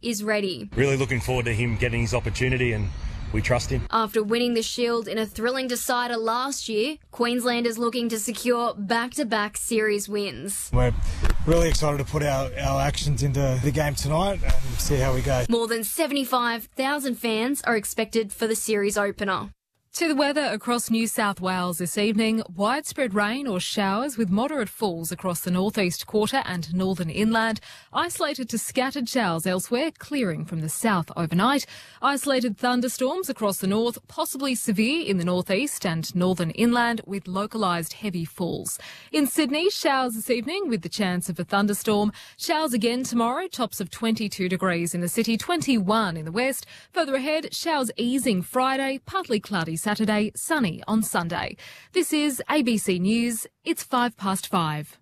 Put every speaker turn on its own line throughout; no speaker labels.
is ready.
Really looking forward to him getting his opportunity, and we trust him.
After winning the Shield in a thrilling decider last year, Queenslanders looking to secure back-to-back series wins.
We're really excited to put our actions into the game tonight and see how we go.
More than 75,000 fans are expected for the series opener.
To the weather across New South Wales this evening, widespread rain or showers with moderate falls across the northeast quarter and northern inland, isolated to scattered showers elsewhere, clearing from the south overnight. Isolated thunderstorms across the north, possibly severe in the northeast and northern inland with localised heavy falls. In Sydney, showers this evening with the chance of a thunderstorm. Showers again tomorrow, tops of 22 degrees in the city, 21 in the west. Further ahead, showers easing Friday, partly cloudy Saturday, sunny on Sunday. This is ABC News. It's 5:05.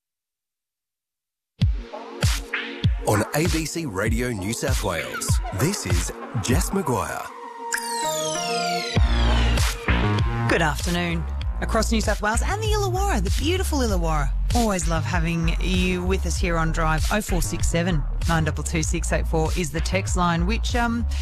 On ABC Radio New South Wales, this is Jess Maguire.
Good afternoon. Across New South Wales and the Illawarra, the beautiful Illawarra. Always love having you with us here on Drive. 0467 922 684 is the text line, which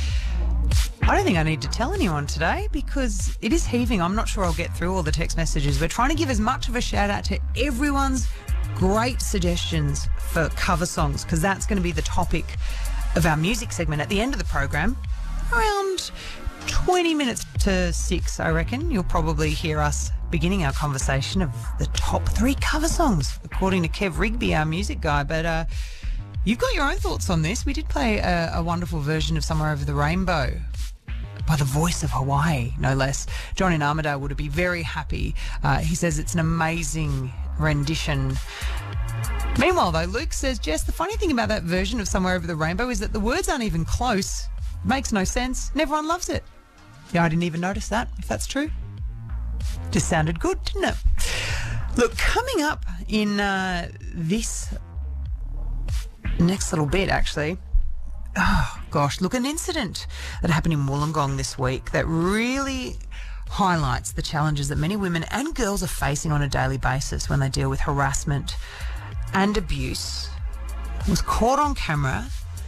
I don't think I need to tell anyone today because it is heaving. I'm not sure I'll get through all the text messages. We're trying to give as much of a shout out to everyone's great suggestions for cover songs, because that's going to be the topic of our music segment at the end of the program. Around 20 minutes to 6, I reckon, you'll probably hear us beginning our conversation of the top 3 cover songs, according to Kev Rigby, our music guy. But you've got your own thoughts on this. We did play a wonderful version of Somewhere Over the Rainbow by the voice of Hawaii, no less. John in Armidale would be very happy. He says it's an amazing rendition. Meanwhile, though, Luke says, Jess, the funny thing about that version of Somewhere Over the Rainbow is that the words aren't even close. It makes no sense, and everyone loves it. Yeah, I didn't even notice that, if that's true. Just sounded good, didn't it? Look, coming up in this next little bit, actually, an incident that happened in Wollongong this week that really highlights the challenges that many women and girls are facing on a daily basis when they deal with harassment and abuse. It was caught on camera.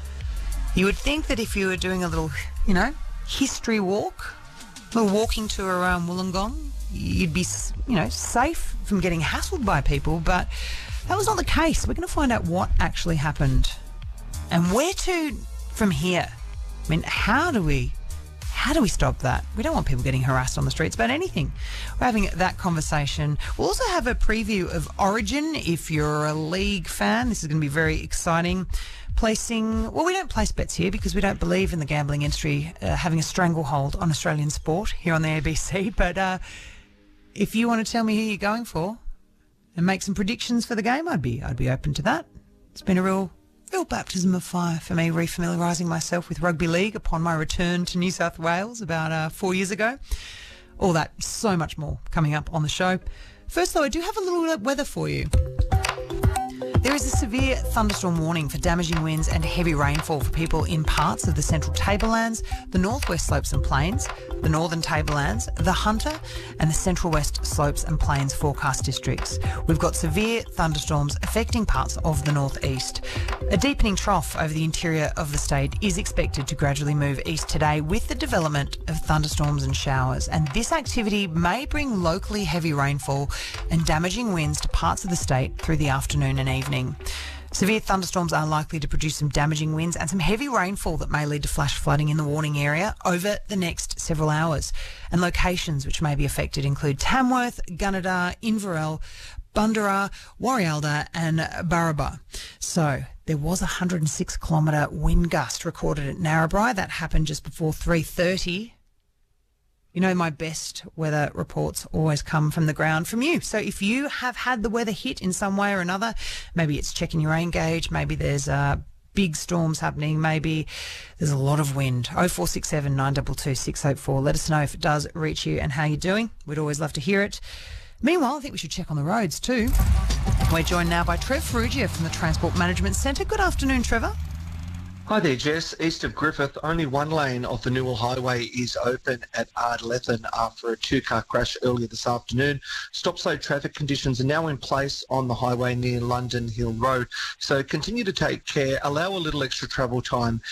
You would think that if you were doing a little, history walk, a little walking tour around Wollongong, you'd be, safe from getting hassled by people, but that was not the case. We're going to find out what actually happened and where to from here. I mean, how do we stop that? We don't want people getting harassed on the streets about anything. We're having that conversation. We'll also have a preview of Origin. If you're a league fan, this is going to be very exciting. We don't place bets here because we don't believe in the gambling industry having a stranglehold on Australian sport here on the ABC. But if you want to tell me who you're going for and make some predictions for the game, I'd be open to that. It's been a real baptism of fire for me, refamiliarising myself with rugby league upon my return to New South Wales about 4 years ago. All that, so much more coming up on the show. First, though, I do have a little weather for you. There is a severe thunderstorm warning for damaging winds and heavy rainfall for people in parts of the central tablelands, the northwest slopes and plains, the northern tablelands, the Hunter and the central west slopes and plains forecast districts. We've got severe thunderstorms affecting parts of the northeast. A deepening trough over the interior of the state is expected to gradually move east today with the development of thunderstorms and showers, and this activity may bring locally heavy rainfall and damaging winds to parts of the state through the afternoon and evening. Severe thunderstorms are likely to produce some damaging winds and some heavy rainfall that may lead to flash flooding in the warning area over the next several hours. And locations which may be affected include Tamworth, Gunnedah, Inverell, Bundoora, Warialda and Barraba. So there was a 106-kilometre wind gust recorded at Narrabri. That happened just before 3:30. You know, my best weather reports always come from the ground from you. So if you have had the weather hit in some way or another, maybe it's checking your rain gauge, maybe there's big storms happening, maybe there's a lot of wind. 0467 922 684. Let us know if it does reach you and how you're doing. We'd always love to hear it. Meanwhile, I think we should check on the roads too. We're joined now by Trev Ferrugia from the Transport Management Centre. Good afternoon, Trevor.
Hi there, Jess. East of Griffith, only one lane of the Newell Highway is open at Ardlethan after a two-car crash earlier this afternoon. Stop-slow traffic conditions are now in place on the highway near London Hill Road. So continue to take care, allow a little extra travel time